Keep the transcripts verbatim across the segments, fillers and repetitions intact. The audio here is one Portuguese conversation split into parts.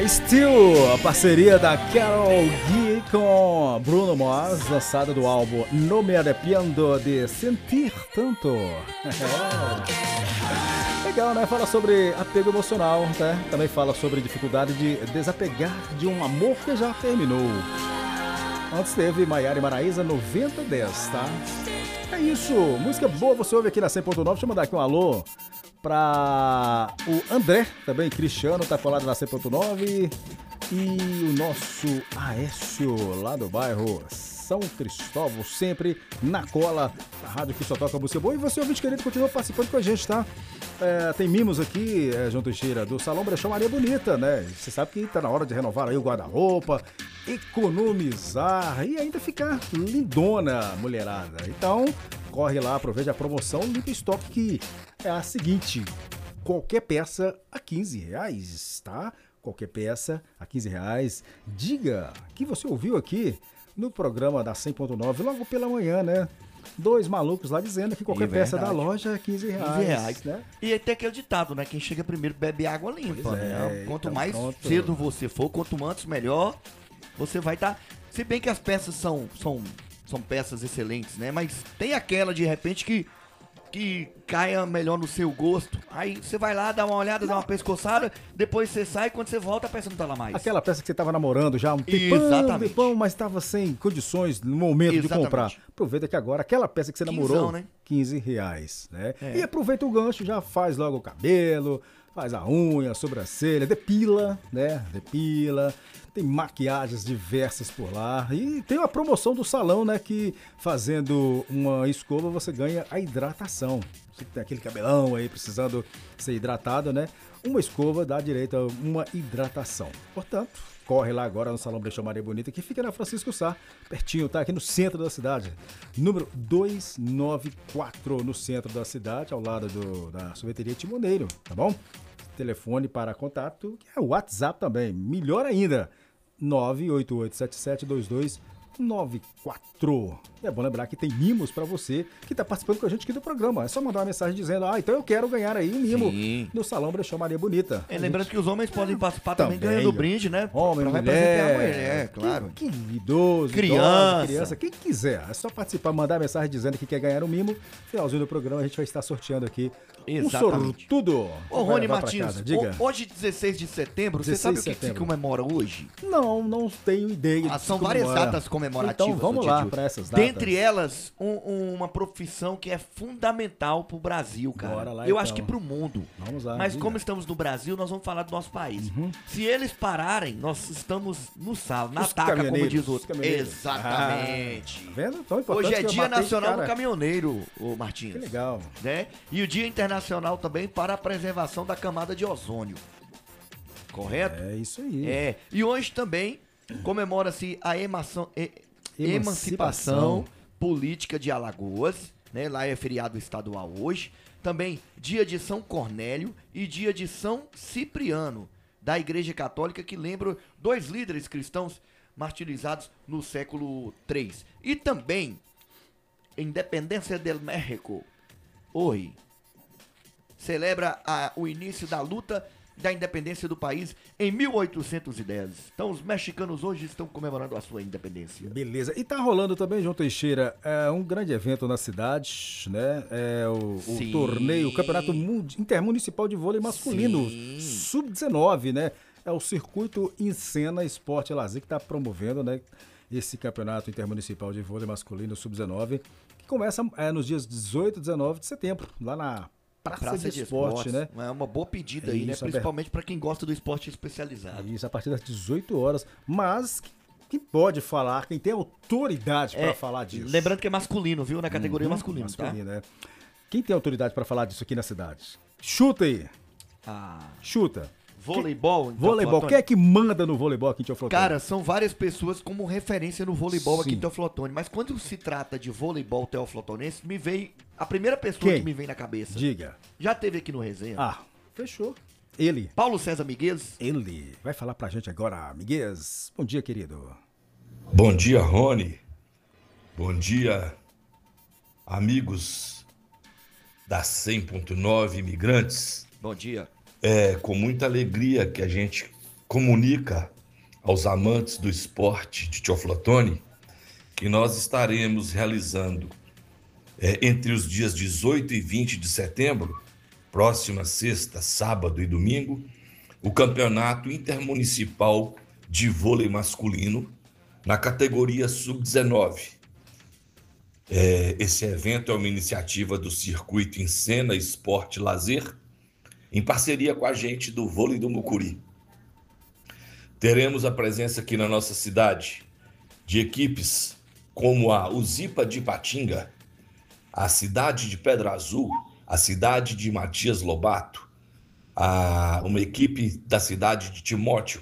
Still, a parceria da Karol G com Bruno Mars, lançada do álbum No Me Arrependo de Sentir Tanto. É. Legal, né? Fala sobre apego emocional, né? Também fala sobre dificuldade de desapegar de um amor que já terminou. Antes teve Maiara e Maraísa noventa dez, tá? É isso, música boa você ouve aqui na cem ponto nove. Deixa eu mandar aqui um alô para o André, também Cristiano, tá colado na cem ponto nove. E o nosso Aécio, lá do bairro São Cristóvão, sempre na cola, a rádio que só toca música boa. E você, ouvinte querido, continua participando com a gente, tá? É, tem mimos aqui, é, João Teixeira, do Salão Brechó Maria Bonita, né? Você sabe que tá na hora de renovar aí o guarda-roupa, economizar e ainda ficar lindona, mulherada. Então, corre lá, aproveite a promoção Limpa Estoque, que é a seguinte: qualquer peça a quinze reais, tá? Qualquer peça a quinze reais. Diga que você ouviu aqui no programa da cem ponto nove, logo pela manhã, né? Dois malucos lá dizendo que qualquer peça da loja é quinze reais. quinze reais, né? E até aquele ditado, né? Quem chega primeiro bebe água limpa, Pois né? é, Quanto então mais pronto. cedo você for, quanto antes melhor, você vai estar... Se bem que as peças são, são, são peças excelentes, né? Mas tem aquela, de repente, que, que caia melhor no seu gosto. Aí você vai lá, dá uma olhada, dá uma pescoçada, depois você sai, quando você volta, a peça não tá lá mais. Aquela peça que você estava namorando já há um tempão, Exatamente. tempão, mas estava sem condições no momento Exatamente. de comprar. Aproveita que agora, aquela peça que você Quinzão, namorou, né? quinze reais, né? É. E aproveita o gancho, já faz logo o cabelo, faz a unha, a sobrancelha, depila, né? Depila. Tem maquiagens diversas por lá. E tem uma promoção do salão, né? Que fazendo uma escova você ganha a hidratação. Você tem aquele cabelão aí precisando ser hidratado, né? Uma escova dá direito a uma hidratação. Portanto, corre lá agora no Salão Brechó Maria Bonita, que fica na Francisco Sá, pertinho, tá? Aqui no centro da cidade. Número duzentos e noventa e quatro, no centro da cidade, ao lado do, da sorveteria Timoneiro, tá bom? Telefone para contato, que é o WhatsApp também. Melhor ainda, nove oito oito sete sete dois dois nove quatro. E é bom lembrar que tem mimos para você que está participando com a gente aqui do programa. É só mandar uma mensagem dizendo: ah, então eu quero ganhar aí um mimo Sim. no Salão Brechó Maria Bonita. É, lembrando que os homens podem participar também, Também, ganhando ó. brinde, né? Homem, Pra mulher, representar a mulher, é, claro. Que, que idoso, Criança. idosa, criança, quem quiser. É só participar, mandar mensagem dizendo que quer ganhar um mimo. Finalzinho do programa a gente vai estar sorteando aqui Exatamente. um sortudo. Ô, Vai Rony levar pra Martins, casa. Diga. ho- hoje, dezesseis de setembro, você dezesseis sabe de o que, que se setembro. comemora hoje? Não, não tenho ideia. Ah, de são se várias comemora. datas comemorativas. Então vamos no dia lá de hoje. para essas datas. Dentre elas, um- uma profissão que é fundamental pro Brasil, cara. Bora lá, Eu então. acho que pro mundo. Vamos lá. Mas diga. como estamos no Brasil, nós vamos falar do nosso país. Uhum. Se eles pararem, nós estamos no sal, na Os taca, como caminhoneiros, diz os outro. caminhoneiros. Exatamente. Tá vendo? Tão importante Hoje é que eu Dia matei esse Nacional do cara. Caminhoneiro, ô Martins. Que legal. Né? E o Dia Internacional também para a preservação da camada de ozônio. Correto? É isso aí. É. E hoje também comemora-se a emação- e- Emancipação. emancipação política de Alagoas, né? Lá é feriado estadual hoje. Também dia de São Cornélio e dia de São Cipriano, da Igreja Católica, que lembra dois líderes cristãos martirizados no século três. E também Independência del México, hoje, celebra a- o início da luta da independência do país em mil oitocentos e dez. Então os mexicanos hoje estão comemorando a sua independência. Beleza. E tá rolando também, João Teixeira, é um grande evento na cidade, né? É o, o Sim. torneio, o Campeonato Mun- Intermunicipal de Vôlei Masculino, Sim. sub dezenove, né? É o Circuito Encena Esporte e Lazer que tá promovendo, né? Esse Campeonato Intermunicipal de Vôlei Masculino sub dezenove, que começa é, nos dias dezoito e dezenove de setembro, lá na Praça, Praça de, Esporte, né? É uma boa pedida aí, né? Isso, Principalmente para quem gosta do esporte especializado. Isso, a partir das dezoito horas. Mas quem pode falar, quem tem autoridade para É, falar disso? Lembrando que é masculino, viu? Na categoria Uhum, masculino, masculino, né? Quem tem autoridade para falar disso aqui na cidade? Chuta aí, tá? Ah, chuta. voleibol. então, Voleibol, Flotone? quem é que manda no voleibol aqui em Teoflotone? Cara, são várias pessoas como referência no voleibol aqui Sim. em Teoflotone. Mas quando se trata de voleibol teoflotonense, me veio a primeira pessoa Quem? que me vem na cabeça. Diga. Já teve aqui no Resenha. Ah, fechou. Ele, Paulo César Miguez. ele vai falar pra gente agora, Miguez. Bom dia, querido. Bom dia, Rony. Bom dia, amigos da cem ponto nove Imigrantes. Bom dia. É com muita alegria que a gente comunica aos amantes do esporte de Teoflotone que nós estaremos realizando é, entre os dias dezoito e vinte de setembro, próxima sexta, sábado e domingo, o Campeonato Intermunicipal de Vôlei Masculino na categoria sub dezenove. É, esse evento é uma iniciativa do Circuito Encena Esporte Lazer, em parceria com a gente do Vôlei do Mucuri. Teremos a presença aqui na nossa cidade de equipes como a Uzipa de Ipatinga, a cidade de Pedra Azul, a cidade de Matias Lobato, a, uma equipe da cidade de Timóteo,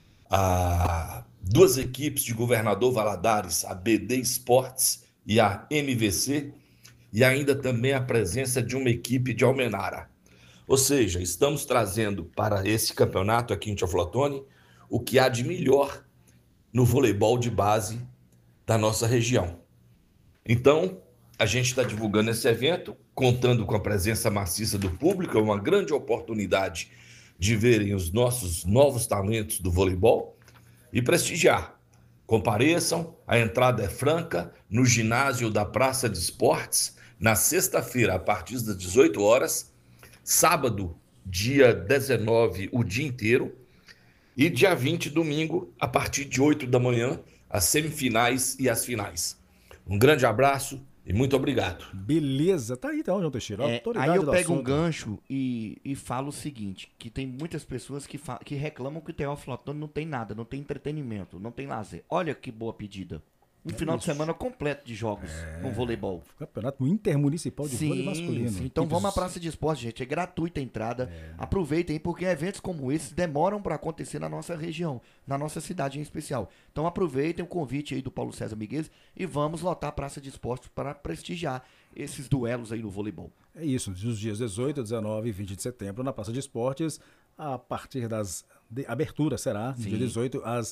a, duas equipes de Governador Valadares, a B D Esportes e a M V C, e ainda também a presença de uma equipe de Almenara. Ou seja, estamos trazendo para esse campeonato aqui em Teoflotone o que há de melhor no voleibol de base da nossa região. Então, a gente está divulgando esse evento, contando com a presença maciça do público, é uma grande oportunidade de verem os nossos novos talentos do voleibol e prestigiar. Compareçam, a entrada é franca, no ginásio da Praça de Esportes, na sexta-feira, a partir das dezoito horas, sábado, dia dezenove, o dia inteiro, e dia vinte, domingo, a partir de oito da manhã, as semifinais e as finais. Um grande abraço e muito obrigado. Beleza, tá aí então, João Teixeira. É, aí eu pego um gancho e, e falo o seguinte, que tem muitas pessoas que, fa- que reclamam que o Teoflotone não tem nada, não tem entretenimento, não tem lazer. Olha que boa pedida. Um é final isso. de semana completo de jogos é... com voleibol. Campeonato Intermunicipal de sim, Vôlei Masculino. Sim. Então vamos à Praça de Esporte, gente. É gratuita a entrada. É. Aproveitem, porque eventos como esses demoram para acontecer na nossa região, na nossa cidade em especial. Então aproveitem o convite aí do Paulo César Miguel e vamos lotar a Praça de Esporte para prestigiar esses duelos aí no voleibol. É isso, dos dias dezoito, dezenove e vinte de setembro na Praça de Esportes, a partir das... De... Abertura será, no dia dezoito, às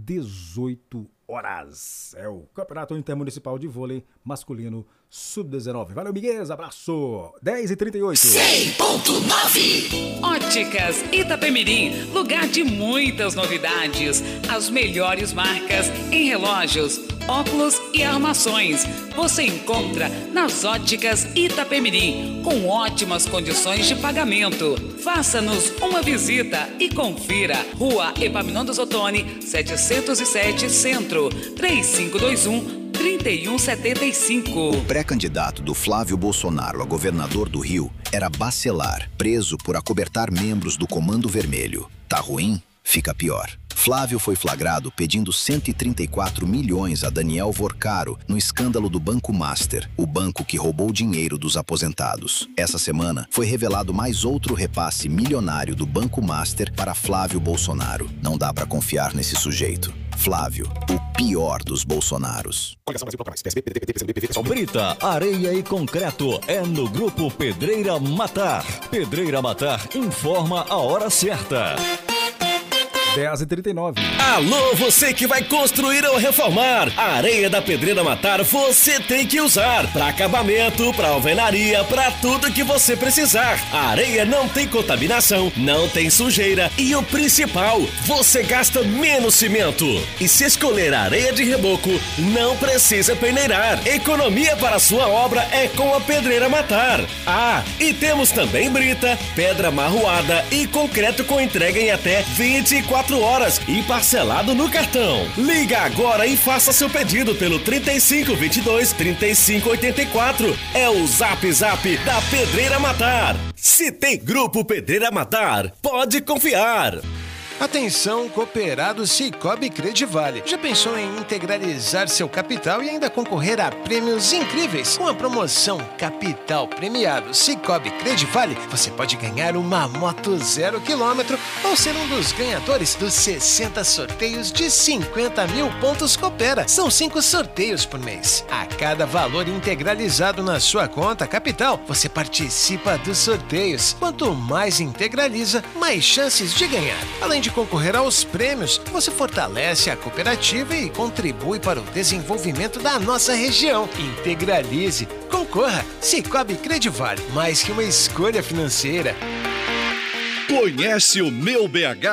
dezoito horas. É o Campeonato Intermunicipal de Vôlei Masculino sub dezenove. Valeu, Miguel, abraço. dez e trinta e oito. cem ponto nove. Óticas Itapemirim, lugar de muitas novidades. As melhores marcas em relógios, óculos e armações. Você encontra nas Óticas Itapemirim, com ótimas condições de pagamento. Faça-nos uma visita e confira. Rua Epaminondas Ottoni, setecentos e sete, Centro, três cinco dois um, três um sete cinco. O pré-candidato do Flávio Bolsonaro a governador do Rio era Bacelar, preso por acobertar membros do Comando Vermelho. Tá ruim? Fica pior. Flávio foi flagrado pedindo cento e trinta e quatro milhões a Daniel Vorcaro no escândalo do Banco Master, o banco que roubou dinheiro dos aposentados. Essa semana foi revelado mais outro repasse milionário do Banco Master para Flávio Bolsonaro. Não dá pra confiar nesse sujeito. Flávio, o pior dos Bolsonaros. Brita, areia e concreto é no Grupo Pedreira Matar. Pedreira Matar informa a hora certa. dez e trinta e nove. Alô, você que vai construir ou reformar. A areia da Pedreira Matar você tem que usar. Para acabamento, para alvenaria, para tudo que você precisar. A areia não tem contaminação, não tem sujeira e o principal, você gasta menos cimento. E se escolher a areia de reboco, não precisa peneirar. Economia para a sua obra é com a Pedreira Matar. Ah, e temos também brita, pedra marroada e concreto com entrega em até vinte e quatro horas e parcelado no cartão. Liga agora e faça seu pedido pelo trinta e cinco, vinte e dois, trinta e cinco, oitenta e quatro. É o Zap Zap da Pedreira Matar. Se tem Grupo Pedreira Matar, pode confiar. Atenção, cooperado Cicobi Credivale. Já pensou em integralizar seu capital e ainda concorrer a prêmios incríveis? Com a promoção Capital Premiado Cicobi Credivale, você pode ganhar uma moto zero quilômetro ou ser um dos ganhadores dos sessenta sorteios de cinquenta mil pontos Coopera. São cinco sorteios por mês. A cada valor integralizado na sua conta Capital, você participa dos sorteios. Quanto mais integraliza, mais chances de ganhar. Além de concorrer aos prêmios, você fortalece a cooperativa e contribui para o desenvolvimento da nossa região. Integralize, concorra. Cicobi Credivale, mais que uma escolha financeira. Conhece o Meu B H?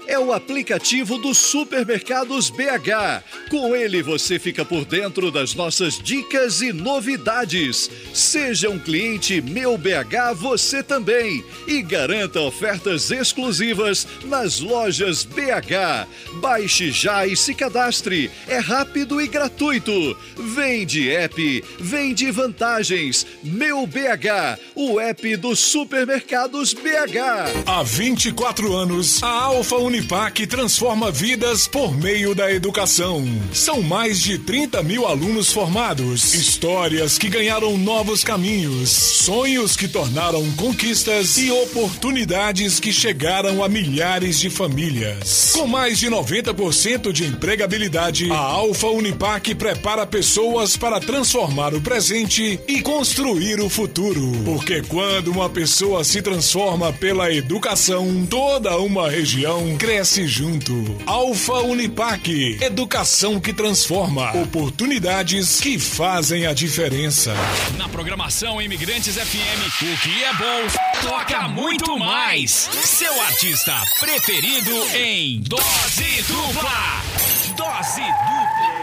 é o aplicativo dos Supermercados B H. Com ele você fica por dentro das nossas dicas e novidades. Seja um cliente Meu B H você também e garanta ofertas exclusivas nas lojas B H. Baixe já e se cadastre. É rápido e gratuito. Vem de app, vem de vantagens. Meu B H, o app dos Supermercados B H. Há vinte e quatro anos, a Alfa Unipac transforma vidas por meio da educação. São mais de trinta mil alunos formados, histórias que ganharam novos caminhos, sonhos que tornaram conquistas e oportunidades que chegaram a milhares de famílias. Com mais de noventa por cento de empregabilidade, a Alfa Unipac prepara pessoas para transformar o presente e construir o futuro. Porque quando uma pessoa se transforma pela educação, toda uma região cresce junto. Alfa Unipac, educação que transforma, oportunidades que fazem a diferença. Na programação Imigrantes F M, o que é bom, toca muito mais. Seu artista preferido em Dose Dupla. Dose Dupla.